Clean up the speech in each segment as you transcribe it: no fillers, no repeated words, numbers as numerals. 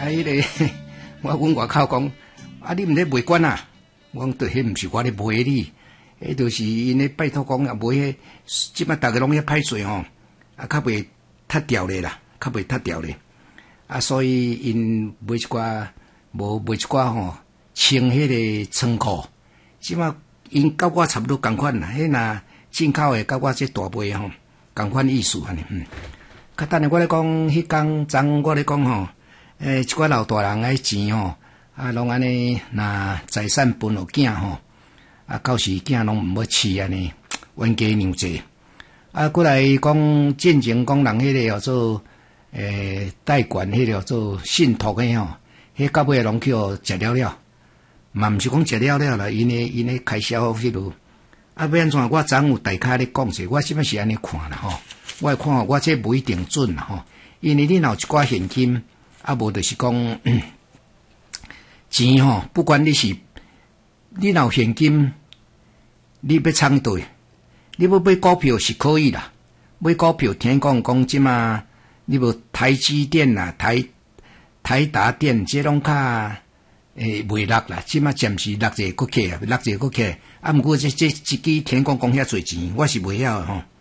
迄个我阮外口讲，啊，你毋咧卖管啊？我讲对，迄毋是我咧卖你，迄就是因咧拜托讲啊，卖迄即摆逐个拢咧歹做吼，啊，较袂塌掉咧啦，较袂塌掉咧。啊，所以因卖一寡无卖一寡吼，清迄个仓库，即摆因甲我差不多共款啦。迄若进口诶，甲我这大卖吼，共款意思安尼。较等下我咧讲，迄工昨我咧讲吼，一寡老大人诶钱吼，啊，拢安尼若财产分互囝吼，啊，到时囝拢毋要饲安尼，冤家娘济。啊，过来讲进前讲人迄个叫做贷款迄个叫做信托诶吼，迄到尾拢去互食了了，嘛毋是讲食了了啦，因诶开销迄落。啊，要安怎？我昨有大咖咧讲者，我即摆是安尼看啦吼。我看我这不一定准啦吼，因为你若有一寡现金，啊无就是讲钱吼，不管你是你若有现金，你要创对，你要买股票是可以啦。买股票听讲即马你无台积电啦、台达电，这拢较袂落啦。即马暂时落者搁起啊，落者搁起。啊，毋过这一支听讲遐侪钱，我是袂晓吼。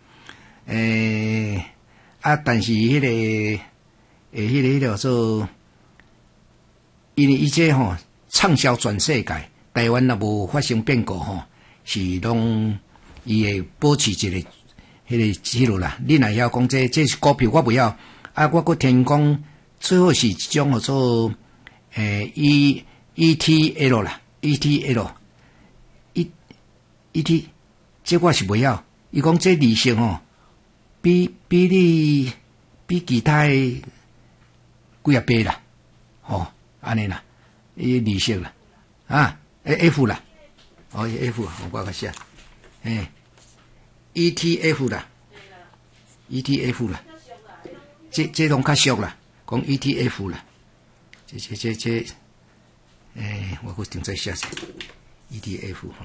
但是迄个叫做，因为伊这吼畅销全世界，台湾若无发生变故吼，是拢伊会保持一个迄落啦。你若晓讲这是股票，我袂晓。啊，我搁听讲最好是一种叫做ETL 啦 ，ETL， 这我是袂晓。伊讲这利息吼。比其他几啊倍啦，吼，安尼啦，伊利息啦，啊，F 啦，哦 ，F， 我较写，ETF 啦 ，ETF 啦，这拢较俗啦，讲 ETF 啦，这，我搁定再写下 ETF 吼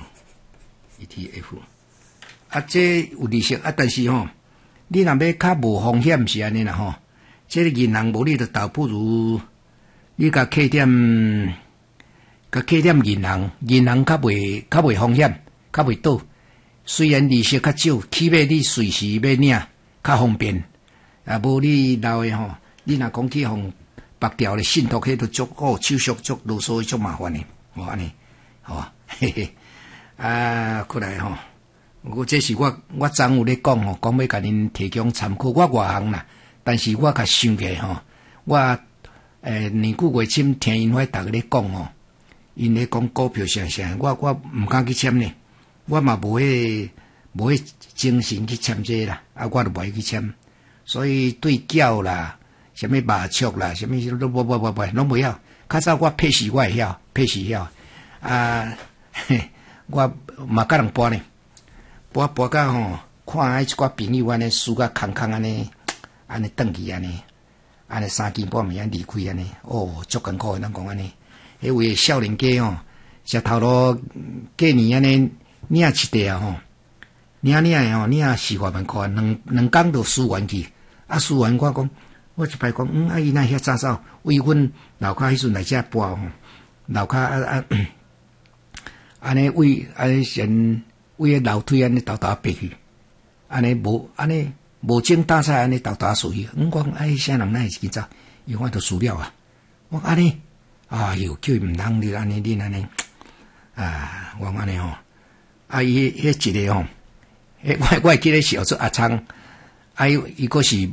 ，ETF， 啊，这有利息啊，但是吼。你若要较无风险是安尼啦吼，这个银行无你就倒不如你甲客点银行，银行较袂风险，较袂倒。虽然利息较少，起码你随时要领较方便。啊，无你老诶吼，你若讲去互白条咧信托，迄都足好，手续足啰嗦，足麻烦诶，吼安尼，吼，嘿嘿，啊，过来吼。这是我昨有咧讲吼，讲要甲恁提供参考。我外行啦，但是我较想起吼，我年久月深听因遐逐个咧讲吼，因咧讲股票啥啥，我毋敢去签呢，我嘛无迄精神去签这啦，啊，我都袂去签，所以对缴啦，什么麻雀啦，什么都不，拢袂晓。较早我配时我会晓，配时晓啊，我嘛甲人博呢。博甲吼，看迄一寡朋友安尼输甲空安尼转去安尼3更半暝离开安尼，哦，足艰苦诶，咱讲安尼。迄位少年家吼，食头路过年安尼领一块啊吼，领诶吼，领4-5万块，两工就输完去。啊，输完我讲，我一摆讲，啊伊那遐早走，为阮楼骹迄阵来遮播吼，楼骹安尼为安尼先。为楼梯安尼倒爬去，安尼无精打采安尼倒数去。我讲啥人哪会去走？伊我都输了啊！我安尼，哎哟，叫伊毋通你安尼，你安尼啊！我安尼吼，啊伊迄一个吼，我会记得是叫做阿昌，伊个是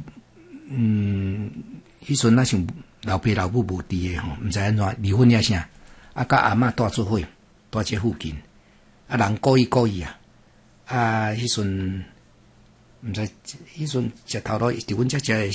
迄阵那像老爸老母无伫诶吼，毋知安怎离婚也啥，啊甲阿嬷住做伙，住这附近。啊，人故意啊！迄阵毋知，迄阵食头路，伫阮遮食。